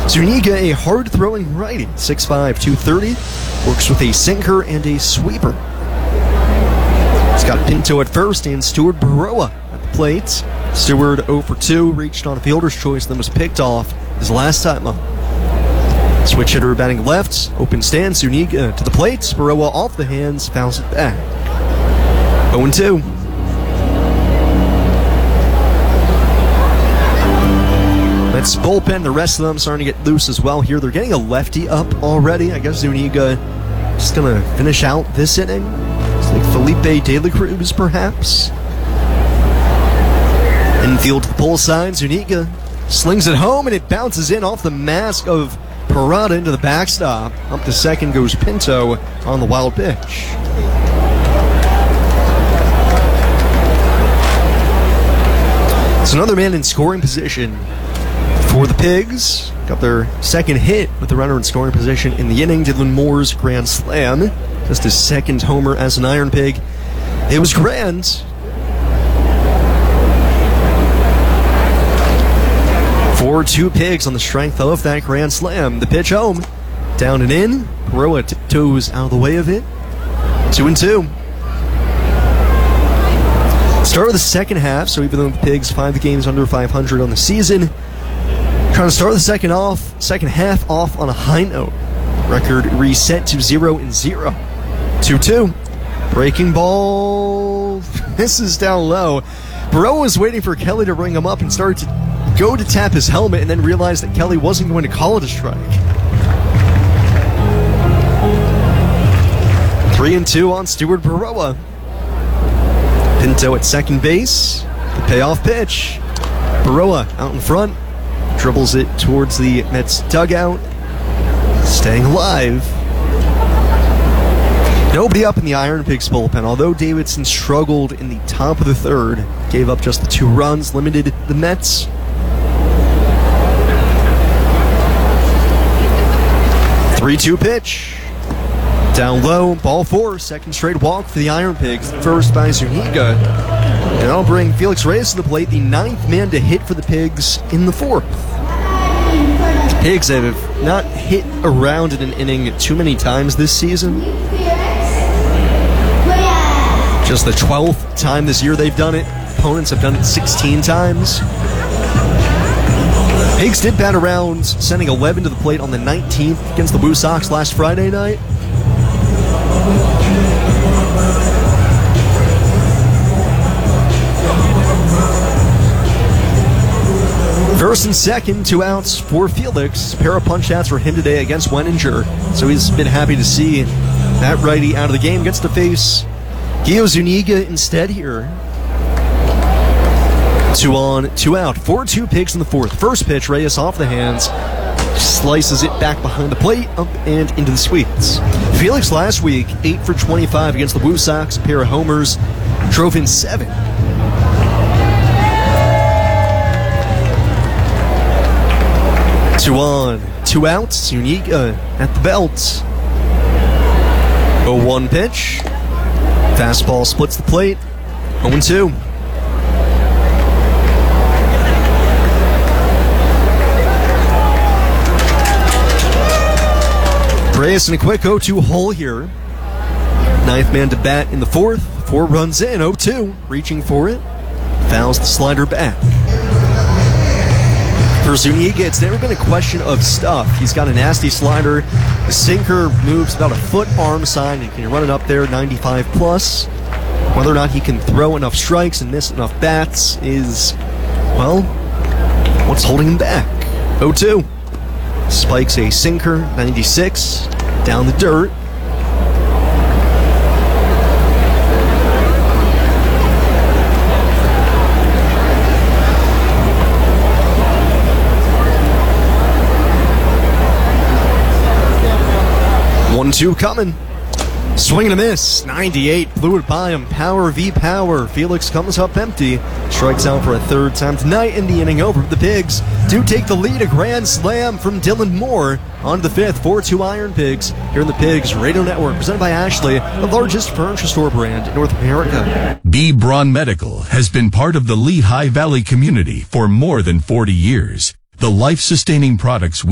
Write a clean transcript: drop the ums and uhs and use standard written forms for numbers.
Zuniga, a hard-throwing righty, 6'5", 230, works with a sinker and a sweeper. He's got Pinto at first and Stuart Baroa at the plate. Stewart 0 for 2, reached on a fielder's choice, then was picked off his last time up. Switch hitter batting left, open stance, Zuniga to the plate, Baroa off the hands, fouls it back. 0-2. Mets bullpen, the rest of them starting to get loose as well here. They're getting a lefty up already. I guess Zuniga just going to finish out this inning. It's like Felipe De La Cruz, perhaps. Infield to the pull side, Zuniga slings it home, and it bounces in off the mask of Parada into the backstop. Up to second goes Pinto on the wild pitch. It's another man in scoring position for the Pigs. Got their second hit with the runner in scoring position in the inning. Dylan Moore's grand slam. Just his second homer as an Iron Pig. It was grand. 4-2 Pigs on the strength of that grand slam. The pitch home. Down and in. Baroa tiptoes out of the way of it. 2-2. Start of the second half, so even though the Pigs 5 games under 500 on the season, trying to start the second half off on a high note. Record reset to 0-0. 2-2. Breaking ball. This is down low. Baroa was waiting for Kelly to ring him up and started to go to tap his helmet and then realized that Kelly wasn't going to call it a strike. 3-2 on Stuart Baroa. Pinto at second base. The payoff pitch. Baroa out in front. Dribbles it towards the Mets dugout. Staying alive. Nobody up in the Iron Pigs bullpen. Although Davidson struggled in the top of the third, gave up just the 2 runs, limited the Mets. Three-2 pitch. Down low, ball 4, second straight walk for the Iron Pigs, first by Zuniga. And that'll bring Felix Reyes to the plate, the 9th man to hit for the Pigs in the 4th. The Pigs have not hit around in an inning too many times this season. Just the 12th time this year they've done it. Opponents have done it 16 times. Pigs did bat around, sending 11 to the plate on the 19th against the Blue Sox last Friday night. First and second, 2 outs for Felix. A pair of punch outs for him today against Wenninger. So he's been happy to see that righty out of the game. Gets to face Gio Zuniga instead here. 2 on, 2 out. 4-2 Pigs in the 4th. First pitch, Reyes off the hands. Slices it back behind the plate, up and into the sweeps. Felix last week, 8 for 25 against the Blue Sox. A pair of homers. Drove in 7. Two on, 2 outs. Zuniga at the belt. 0-1 pitch. Fastball splits the plate. 0-2. Reyes in a quick 0-2 hole here. 9th man to bat in the 4th. 4 runs in, 0-2. Reaching for it. Fouls the slider back. For Zuniga, it's never been a question of stuff. He's got a nasty slider. The sinker moves about a foot arm side and can run it up there 95 plus. Whether or not he can throw enough strikes and miss enough bats is, well, what's holding him back? 0-2. Spikes a sinker, 96, down the dirt. One-two coming. Swing and a miss. 98. Blew it by him. Power v. power. Felix comes up empty. Strikes out for a 3rd time tonight, in the inning over. The Pigs do take the lead. A grand slam from Dylan Moore on the 5th. 4-2 Iron Pigs here in the Pigs Radio Network. Presented by Ashley, the largest furniture store brand in North America. B. Braun Medical has been part of the Lehigh Valley community for more than 40 years. The life-sustaining products